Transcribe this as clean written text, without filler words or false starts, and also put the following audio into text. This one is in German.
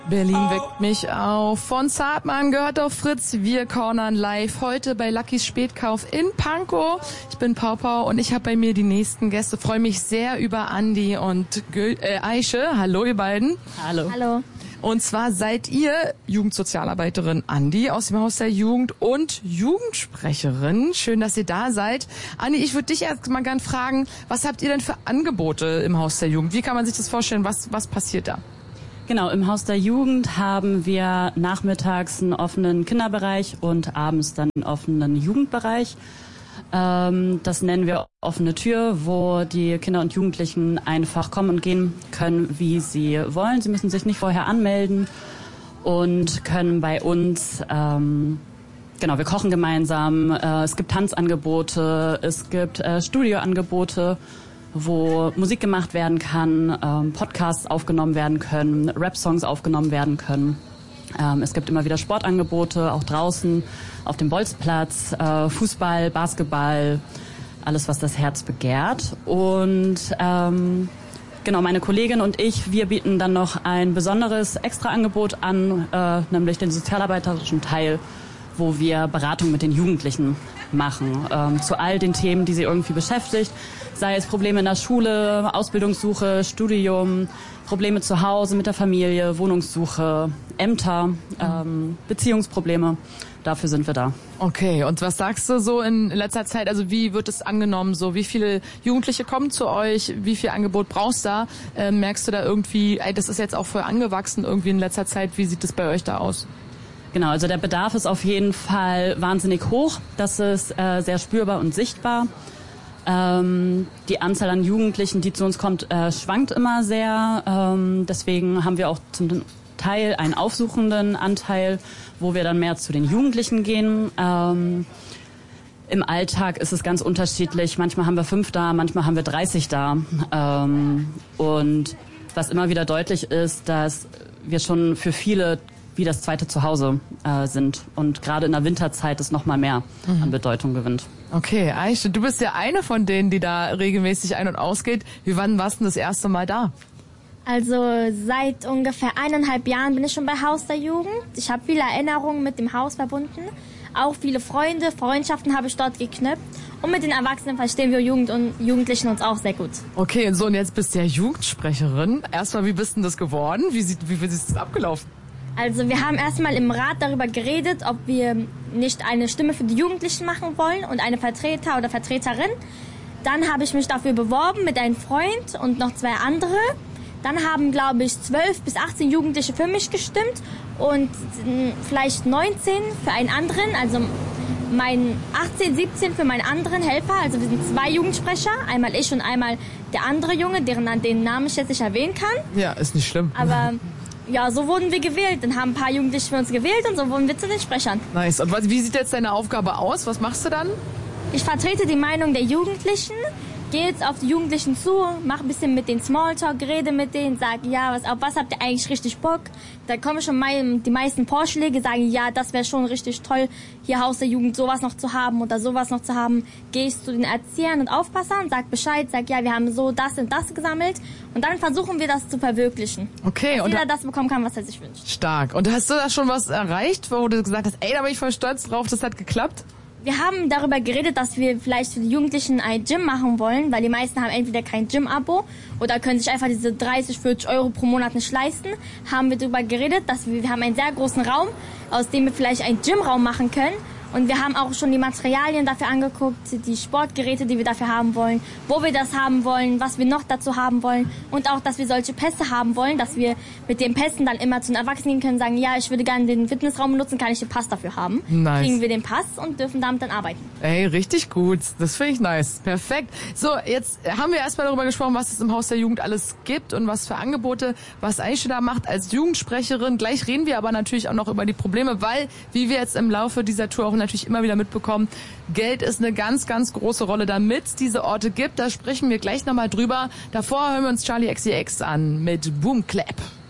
Berlin weckt mich auf. Von Zartmann gehört auf Fritz. Wir cornern live heute bei Luckys Spätkauf in Pankow. Ich bin Pau und ich habe bei mir die nächsten Gäste. Freue mich sehr über Andi und Aische. Hallo ihr beiden. Hallo. Hallo. Und zwar seid ihr Jugendsozialarbeiterin Andi aus dem Haus der Jugend und Jugendsprecherin. Schön, dass ihr da seid. Andi, ich würde dich erst mal gern fragen, was habt ihr denn für Angebote im Haus der Jugend? Wie kann man sich das vorstellen? Was passiert da? Genau, im Haus der Jugend haben wir nachmittags einen offenen Kinderbereich und abends dann einen offenen Jugendbereich. Das nennen wir offene Tür, wo die Kinder und Jugendlichen einfach kommen und gehen können, wie sie wollen. Sie müssen sich nicht vorher anmelden und können bei uns, wir kochen gemeinsam, es gibt Tanzangebote, es gibt Studioangebote, wo Musik gemacht werden kann, Podcasts aufgenommen werden können, Rap-Songs aufgenommen werden können. Es gibt immer wieder Sportangebote, auch draußen auf dem Bolzplatz, Fußball, Basketball, alles, was das Herz begehrt. Und meine Kollegin und ich, wir bieten dann noch ein besonderes Extraangebot an, nämlich den sozialarbeiterischen Teil, wo wir Beratung mit den Jugendlichen machen, zu all den Themen, die sie irgendwie beschäftigt, sei es Probleme in der Schule, Ausbildungssuche, Studium, Probleme zu Hause mit der Familie, Wohnungssuche, Ämter, Beziehungsprobleme. Dafür sind wir da. Okay, und was sagst du so in letzter Zeit? Also wie wird es angenommen? So, wie viele Jugendliche kommen zu euch? Wie viel Angebot brauchst du da? Merkst du da irgendwie, das ist jetzt auch voll angewachsen irgendwie in letzter Zeit? Wie sieht es bei euch da aus? Genau, also der Bedarf ist auf jeden Fall wahnsinnig hoch. Das ist sehr spürbar und sichtbar. Die Anzahl an Jugendlichen, die zu uns kommt, schwankt immer sehr. Deswegen haben wir auch zum Teil einen aufsuchenden Anteil, wo wir dann mehr zu den Jugendlichen gehen. Im Alltag ist es ganz unterschiedlich. Manchmal haben wir 5 da, manchmal haben wir 30 da. Und was immer wieder deutlich ist, dass wir schon für viele wie das zweite Zuhause sind. Und gerade in der Winterzeit es noch mal mehr an Bedeutung gewinnt. Okay, Aische, du bist ja eine von denen, die da regelmäßig ein- und ausgeht. Wann warst du das erste Mal da? Also seit ungefähr 1,5 Jahren bin ich schon bei Haus der Jugend. Ich habe viele Erinnerungen mit dem Haus verbunden. Auch viele Freundschaften habe ich dort geknüpft. Und mit den Erwachsenen verstehen wir Jugend und Jugendlichen uns auch sehr gut. Okay, und so, und jetzt bist du ja Jugendsprecherin. Erstmal, wie bist denn das geworden? Wie ist das abgelaufen? Also wir haben erstmal im Rat darüber geredet, ob wir nicht eine Stimme für die Jugendlichen machen wollen und eine Vertreter oder Vertreterin. Dann habe ich mich dafür beworben mit einem Freund und noch 2 andere. Dann haben, glaube ich, 12 bis 18 Jugendliche für mich gestimmt und vielleicht 19 für einen anderen, also 18, 17 für meinen anderen Helfer. Also wir sind 2 Jugendsprecher, einmal ich und einmal der andere Junge, den Namen ich jetzt nicht erwähnen kann. Ja, ist nicht schlimm. Aber ja, so wurden wir gewählt. Dann haben ein paar Jugendliche für uns gewählt und so wurden wir zu den Sprechern. Nice. Und wie sieht jetzt deine Aufgabe aus? Was machst du dann? Ich vertrete die Meinung der Jugendlichen, gehe jetzt auf die Jugendlichen zu, mache ein bisschen mit denen Smalltalk, rede mit denen, sage, ja, auf was habt ihr eigentlich richtig Bock? Da kommen schon die meisten Vorschläge, sagen, ja, das wäre schon richtig toll, hier Haus der Jugend sowas noch zu haben oder sowas noch zu haben. Gehe ich zu den Erziehern und Aufpassern, sag Bescheid, sag, ja, wir haben so das und das gesammelt und dann versuchen wir das zu verwirklichen. Okay. Dass jeder das bekommen kann, was er sich wünscht. Stark. Und hast du da schon was erreicht, wo du gesagt hast, ey, da bin ich voll stolz drauf, das hat geklappt? Wir haben darüber geredet, dass wir vielleicht für die Jugendlichen ein Gym machen wollen, weil die meisten haben entweder kein Gym-Abo oder können sich einfach diese 30, 40 Euro pro Monat nicht leisten. Haben wir darüber geredet, dass wir haben einen sehr großen Raum, aus dem wir vielleicht einen Gymraum machen können. Und wir haben auch schon die Materialien dafür angeguckt, die Sportgeräte, die wir dafür haben wollen, wo wir das haben wollen, was wir noch dazu haben wollen und auch, dass wir solche Pässe haben wollen, dass wir mit den Pässen dann immer zu den Erwachsenen gehen können, sagen, ja, ich würde gerne den Fitnessraum benutzen, kann ich den Pass dafür haben. Nice. Kriegen wir den Pass und dürfen damit dann arbeiten. Ey, richtig gut. Das finde ich nice. Perfekt. So, jetzt haben wir erstmal darüber gesprochen, was es im Haus der Jugend alles gibt und was für Angebote, was Aische da macht als Jugendsprecherin. Gleich reden wir aber natürlich auch noch über die Probleme, weil, wie wir jetzt im Laufe dieser Tour auch natürlich immer wieder mitbekommen, Geld ist eine ganz, ganz große Rolle, damit es diese Orte gibt. Da sprechen wir gleich nochmal drüber. Davor hören wir uns Charli XCX an mit Boom Clap.